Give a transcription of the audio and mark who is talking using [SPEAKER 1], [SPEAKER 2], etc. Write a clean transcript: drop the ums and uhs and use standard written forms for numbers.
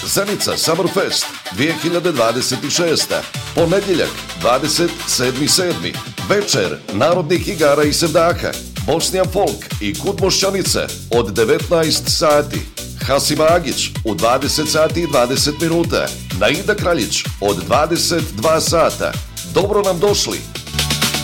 [SPEAKER 1] Zenica Summerfest 2026. Ponedjeljak 27.7. Večer narodnih igara i sevdaka. Bosnian folk i Kud Mošćanice od 19 sati. Hasim Agić u 20 sati i 20 minuta. Naida Kraljić od 22 sata. Dobro nam došli!